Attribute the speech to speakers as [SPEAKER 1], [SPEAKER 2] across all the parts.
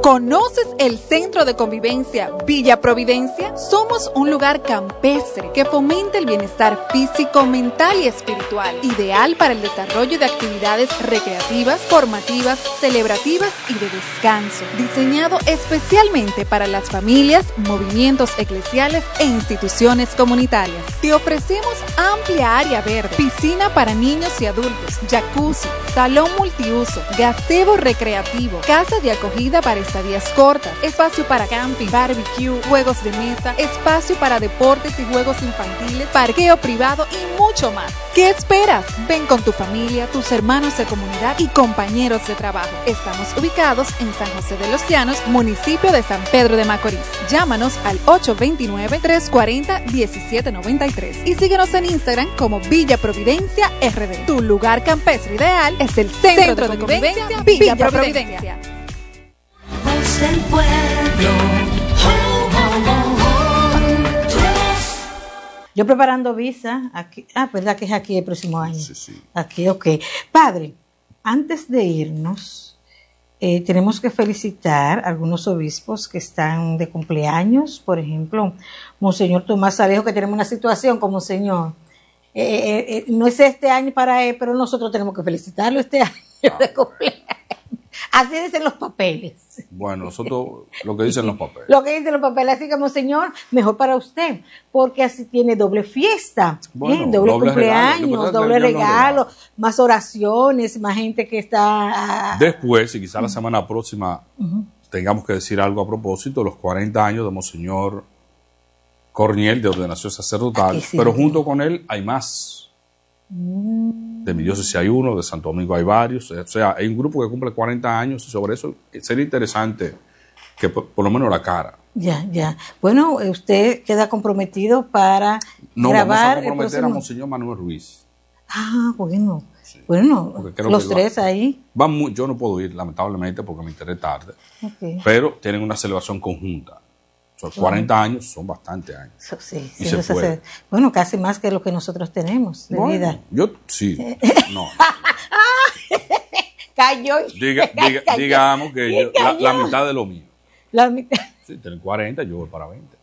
[SPEAKER 1] ¿Conoces el Centro de Convivencia Villa Providencia? Somos un lugar campestre que fomenta el bienestar físico, mental y espiritual, ideal para el desarrollo de actividades recreativas, formativas, celebrativas y de descanso, diseñado especialmente para las familias, movimientos eclesiales e instituciones comunitarias. Te ofrecemos amplia área verde, piscina para niños y adultos, jacuzzi, salón multiuso, gazebo recreativo, casa de acogida para estadías cortas, espacio para camping, barbecue, juegos de mesa, espacio para deportes y juegos infantiles, parqueo privado y mucho más. ¿Qué esperas? Ven con tu familia, tus hermanos de comunidad y compañeros de trabajo. Estamos ubicados en San José de los Llanos, municipio de San Pedro de Macorís. Llámanos al 829-340-1793 y síguenos en Instagram como Villa Providencia RD. Tu lugar campestre ideal es el Centro de Convivencia Villa Providencia.
[SPEAKER 2] El pueblo.
[SPEAKER 3] Yo preparando visa, aquí, verdad que es aquí el próximo año.
[SPEAKER 4] Sí.
[SPEAKER 3] Aquí, ok. Padre, antes de irnos, tenemos que felicitar a algunos obispos que están de cumpleaños. Por ejemplo, Monseñor Tomás Alejo, que tenemos una situación con Monseñor. No es este año para él, pero nosotros tenemos que felicitarlo este año de cumpleaños. Así dicen los papeles.
[SPEAKER 4] Bueno, nosotros lo que dicen los papeles.
[SPEAKER 3] Lo que dicen los papeles, así que, Monseñor, mejor para usted, porque así tiene doble fiesta,
[SPEAKER 4] Bueno,
[SPEAKER 3] doble
[SPEAKER 4] doble
[SPEAKER 3] cumpleaños,
[SPEAKER 4] regalo.
[SPEAKER 3] doble regalo, más oraciones, más gente que está...
[SPEAKER 4] Después, y quizá la semana próxima tengamos que decir algo a propósito, los 40 años de Monseñor Corniel de ordenación sacerdotal,
[SPEAKER 3] sí,
[SPEAKER 4] pero junto con él hay más. De mi diócesis hay uno, de Santo Domingo hay varios, o sea, hay un grupo que cumple 40 años y sobre eso sería interesante que por lo menos la cara.
[SPEAKER 3] Ya. Bueno, usted queda comprometido para
[SPEAKER 4] No,
[SPEAKER 3] grabar
[SPEAKER 4] vamos a comprometer a Monseñor Manuel Ruiz.
[SPEAKER 3] Bueno.
[SPEAKER 4] Sí.
[SPEAKER 3] Bueno,
[SPEAKER 4] Creo
[SPEAKER 3] los
[SPEAKER 4] que
[SPEAKER 3] tres ahí.
[SPEAKER 4] Yo no puedo ir, lamentablemente, porque me enteré tarde,
[SPEAKER 3] Okay.
[SPEAKER 4] pero tienen una celebración conjunta. O sea, 40 años son bastantes años.
[SPEAKER 3] Sí,
[SPEAKER 4] Y se puede.
[SPEAKER 3] bueno, casi más que lo que nosotros tenemos de vida.
[SPEAKER 4] Yo sí. No.
[SPEAKER 3] Cayó.
[SPEAKER 4] Digamos que la mitad de lo mío.
[SPEAKER 3] La mitad.
[SPEAKER 4] Sí, tienen 40, yo voy para 20.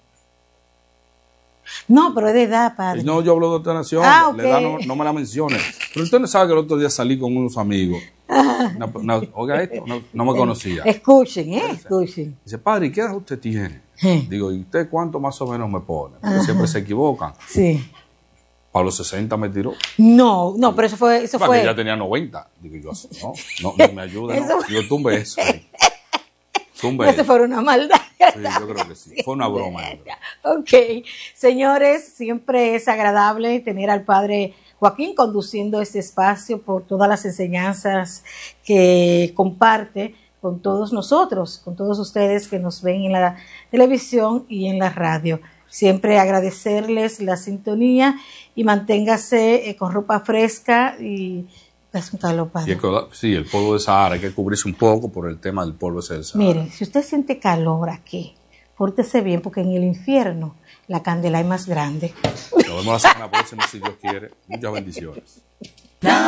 [SPEAKER 3] No, pero es de edad, padre.
[SPEAKER 4] No, yo hablo de ordenación,
[SPEAKER 3] ok.
[SPEAKER 4] la edad no me la mencione. Pero usted no sabe que el otro día salí con unos amigos. Oiga esto, no me conocía.
[SPEAKER 3] Escuchen, escuchen.
[SPEAKER 4] Dice, padre, ¿y qué edad usted tiene? Digo, ¿y usted cuánto más o menos me pone? Porque siempre se equivocan.
[SPEAKER 3] Sí.
[SPEAKER 4] Para los 60 me tiró.
[SPEAKER 3] No, pero eso fue.
[SPEAKER 4] Que ya tenía 90. Digo, yo así, no me ayude.
[SPEAKER 3] Eso-
[SPEAKER 4] No. Yo tumbe eso. Tumbe
[SPEAKER 3] Eso
[SPEAKER 4] eso.
[SPEAKER 3] fue una maldad.
[SPEAKER 4] Sí, yo creo que sí. Fue una broma.
[SPEAKER 3] Ok. Señores, siempre es agradable tener al padre Joaquín conduciendo este espacio por todas las enseñanzas que comparte con todos nosotros, con todos ustedes que nos ven en la televisión y en la radio. Siempre agradecerles la sintonía y manténgase con ropa fresca y es un calor, padre.
[SPEAKER 4] Sí, el polvo de Sahara hay que cubrirse un poco por el tema del polvo ese del Sahara.
[SPEAKER 3] Miren, si usted siente calor aquí, pórtese bien porque en el infierno la candela es más grande.
[SPEAKER 4] Nos vemos la semana próxima si Dios quiere. Muchas bendiciones.